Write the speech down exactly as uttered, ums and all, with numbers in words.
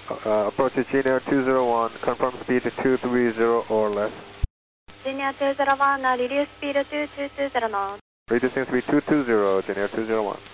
Uh, approach to Junior two zero one, confirm speed to two three zero or less. Junior two zero one, uh, reduce speed to two two zero knots. Reducing speed two two zero, Junior two zero one.